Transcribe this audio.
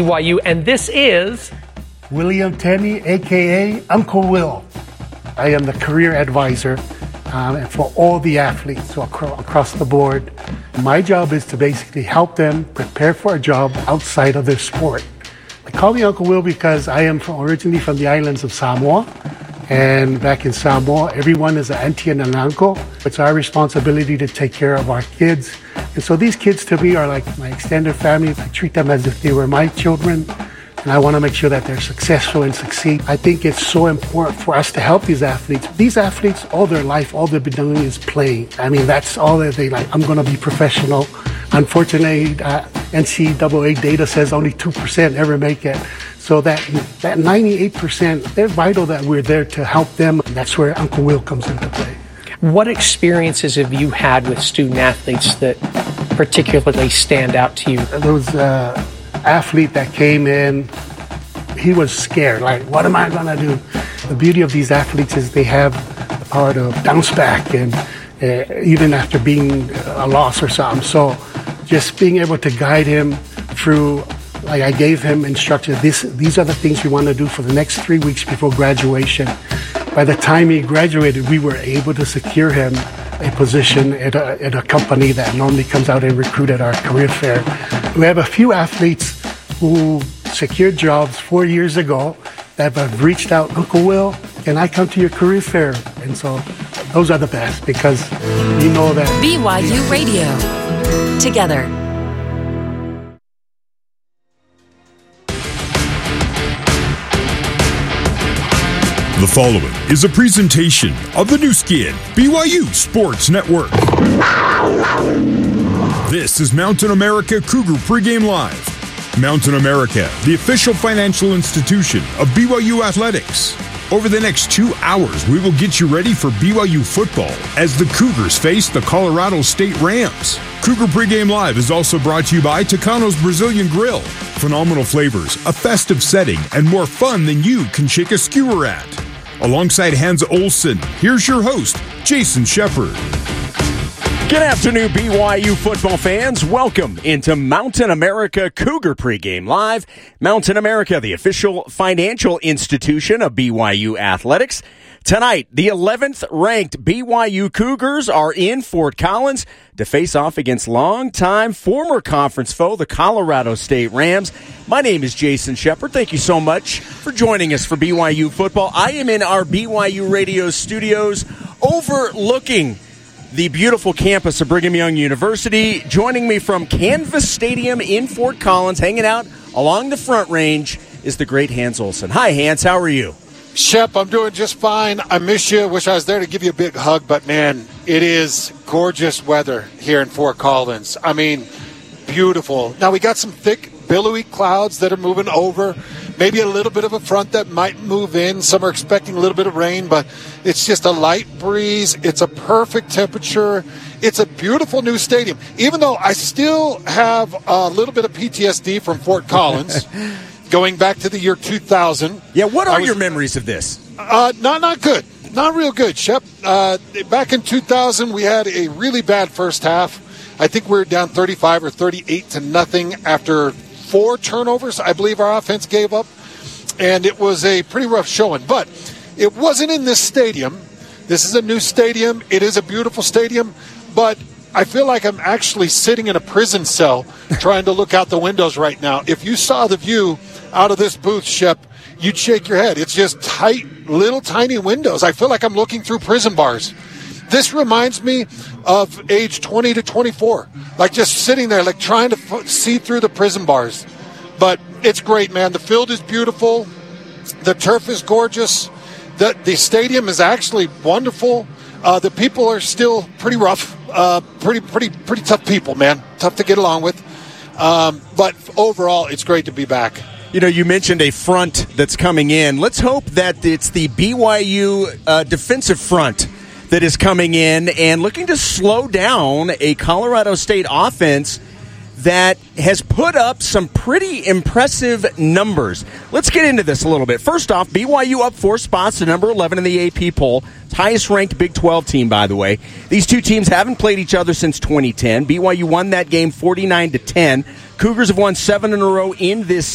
BYU, and this is William Tenney, a.k.a. Uncle Will. I am the career advisor for all the athletes across the board. My job is to basically help them prepare for a job outside of their sport. They call me Uncle Will because I am originally from the islands of Samoa. And back in Samoa, everyone is an auntie and an uncle. It's our responsibility to take care of our kids. And so these kids to me are like my extended family. I treat them as if they were my children. And I want to make sure that they're successful and succeed. I think it's so important for us to help these athletes. These athletes, all their life, all they've been doing is playing. I mean, that's all that they like. I'm going to be professional. Unfortunately, NCAA data says only 2% ever make it. So that 98%, they're vital that we're there to help them. And that's where Uncle Will comes into play. What experiences have you had with student athletes that particularly stand out to you? There was an athlete that came in, he was scared, like, what am I going to do? The beauty of these athletes is they have the power to bounce back, and even after being a loss or something. So just being able to guide him through, like I gave him instructions, these are the things we want to do for the next 3 weeks before graduation. By the time he graduated, we were able to secure him a position at a company that normally comes out and recruit at our career fair. We have a few athletes who secured jobs 4 years ago that have reached out, Uncle Will, can I come to your career fair? And so those are the best because you know that. BYU Radio. Together. The following is a presentation of the new skin, BYU Sports Network. This is Mountain America Cougar Pregame Live. Mountain America, the official financial institution of BYU Athletics. Over the next 2 hours, we will get you ready for BYU football as the Cougars face the Colorado State Rams. Cougar Pregame Live is also brought to you by Tucano's Brazilian Grill. Phenomenal flavors, a festive setting, and more fun than you can shake a skewer at. Alongside Hans Olsen, here's your host, Jason Shepard. Good afternoon, BYU football fans. Welcome into Mountain America Cougar Pregame Live. Mountain America, the official financial institution of BYU Athletics. Tonight, the 11th ranked BYU Cougars are in Fort Collins to face off against longtime former conference foe, the Colorado State Rams. My name is Jason Shepard. Thank you so much for joining us for BYU football. I am in our BYU Radio studios overlooking the beautiful campus of Brigham Young University. Joining me from Canvas Stadium in Fort Collins, hanging out along the Front Range, is the great Hans Olsen. Hi, Hans. How are you? Shep, I'm doing just fine. I miss you. Wish I was there to give you a big hug, but man, it is gorgeous weather here in Fort Collins. I mean, beautiful. Now we got some thick, billowy clouds that are moving over. Maybe a little bit of a front that might move in. Some are expecting a little bit of rain, but it's just a light breeze. It's a perfect temperature. It's a beautiful new stadium. Even though I still have a little bit of PTSD from Fort Collins. Going back to the year 2000. Yeah, what are your memories of this? Not good. Not real good, Shep. Back in 2000, we had a really bad first half. I think we were down 35 or 38 to nothing after 4 turnovers, I believe our offense gave up. And it was a pretty rough showing. But it wasn't in this stadium. This is a new stadium. It is a beautiful stadium. But I feel like I'm actually sitting in a prison cell trying to look out the windows right now. If you saw the view out of this booth, Shep, you'd shake your head. It's just tight, little tiny windows. I feel like I'm looking through prison bars. This reminds me of age 20 to 24, like just sitting there, like trying to see through the prison bars. But it's great, man. The field is beautiful. The turf is gorgeous. The stadium is actually wonderful. The people are still pretty rough, pretty tough people, man. Tough to get along with. But overall, it's great to be back. You know, you mentioned a front that's coming in. Let's hope that it's the BYU defensive front that is coming in and looking to slow down a Colorado State offense that has put up some pretty impressive numbers. Let's get into this a little bit. First off, BYU up 4 spots to number 11 in the AP poll. Highest-ranked Big 12 team, by the way. These two teams haven't played each other since 2010. BYU won that game 49-10. Cougars have won 7 in a row in this